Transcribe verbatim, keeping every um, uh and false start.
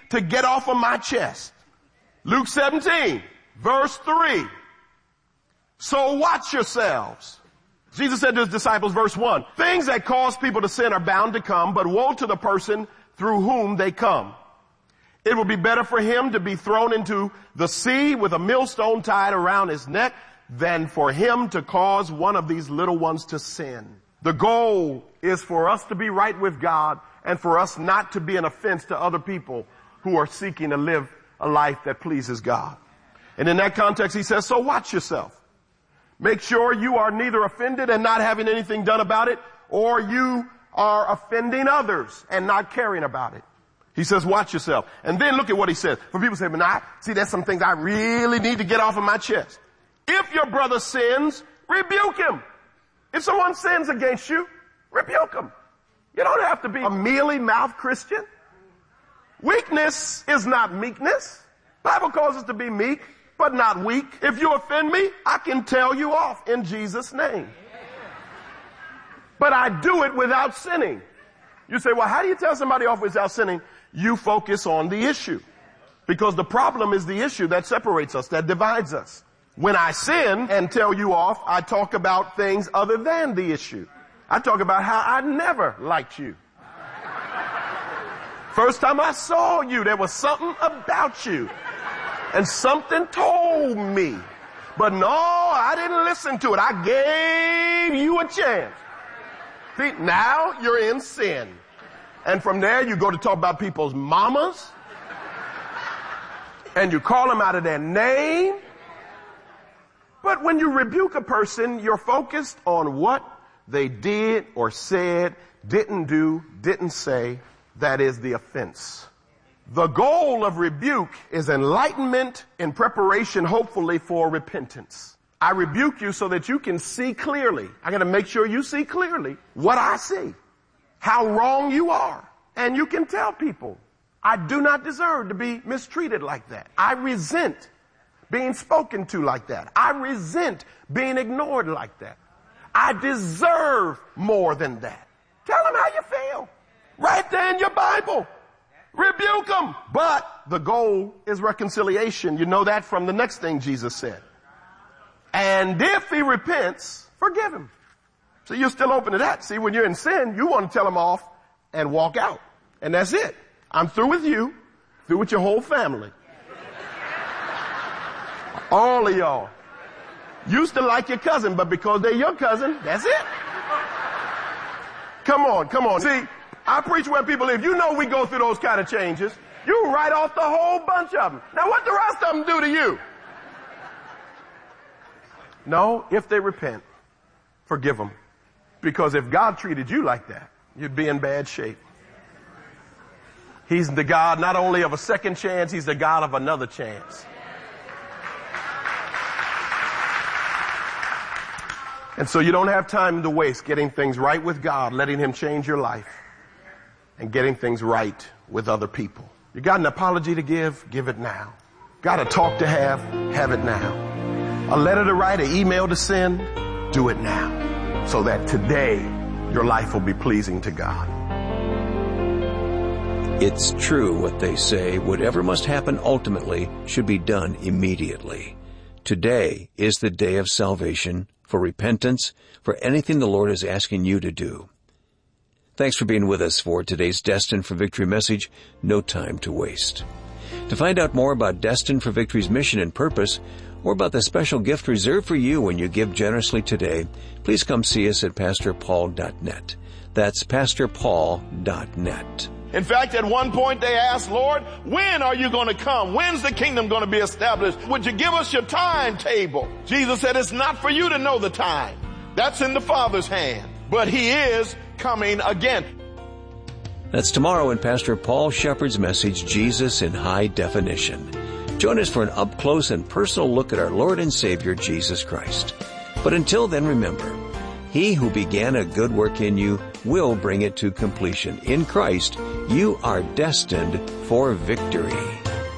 to get off of my chest. Luke seventeen, verse three. So watch yourselves. Jesus said to his disciples, verse one, things that cause people to sin are bound to come, but woe to the person through whom they come. It will be better for him to be thrown into the sea with a millstone tied around his neck than for him to cause one of these little ones to sin. The goal is for us to be right with God and for us not to be an offense to other people who are seeking to live a life that pleases God. And in that context, he says, so watch yourself. Make sure you are neither offended and not having anything done about it, or you are offending others and not caring about it. He says, watch yourself. And then look at what he says. For people say, but now, see, there's some things I really need to get off of my chest. If your brother sins, rebuke him. If someone sins against you, rebuke him. You don't have to be a mealy-mouthed Christian. Weakness is not meekness. The Bible calls us to be meek, but not weak. If you offend me, I can tell you off in Jesus' name. But I do it without sinning. You say, well, how do you tell somebody off without sinning? You focus on the issue. Because the problem is the issue that separates us, that divides us. When I sin and tell you off, I talk about things other than the issue. I talk about how I never liked you. First time I saw you, there was something about you. And something told me. But no, I didn't listen to it. I gave you a chance. See, now you're in sin. And from there you go to talk about people's mamas. And you call them out of their name. But when you rebuke a person, you're focused on what they did or said, didn't do, didn't say. That is the offense. The goal of rebuke is enlightenment in preparation, hopefully, for repentance. I rebuke you so that you can see clearly. I got to make sure you see clearly what I see, how wrong you are. And you can tell people, I do not deserve to be mistreated like that. I resent being spoken to like that. I resent being ignored like that. I deserve more than that. Tell them how you feel. Right there in your Bible. Rebuke them. But the goal is reconciliation. You know that from the next thing Jesus said. And if he repents, forgive him. So you're still open to that. See, when you're in sin, you want to tell him off and walk out. And that's it. I'm through with you, through with your whole family. All of y'all. Used to like your cousin, but because they're your cousin, that's it. Come on, come on. See, I preach where people live. You know we go through those kind of changes. You write off the whole bunch of them. Now what the rest of them do to you? No, if they repent, forgive them. Because if God treated you like that, you'd be in bad shape. He's the God not only of a second chance, he's the God of another chance. And so you don't have time to waste getting things right with God, letting him change your life, and getting things right with other people. You got an apology to give? Give it now. Got a talk to have? Have it now. A letter to write, an email to send? Do it now. So that today your life will be pleasing to God. It's true what they say. Whatever must happen ultimately should be done immediately. Today is the day of salvation, for repentance, for anything the Lord is asking you to do. Thanks for being with us for today's Destined for Victory message, No Time to Waste. To find out more about Destined for Victory's mission and purpose, or about the special gift reserved for you when you give generously today, please come see us at pastor paul dot net. That's pastor paul dot net. In fact, at one point they asked, Lord, when are you going to come? When's the kingdom going to be established? Would you give us your timetable? Jesus said, it's not for you to know the time. That's in the Father's hand. But he is coming again. That's tomorrow in Pastor Paul Shepherd's message, Jesus in High Definition. Join us for an up-close and personal look at our Lord and Savior, Jesus Christ. But until then, remember, he who began a good work in you will bring it to completion. In Christ, you are destined for victory.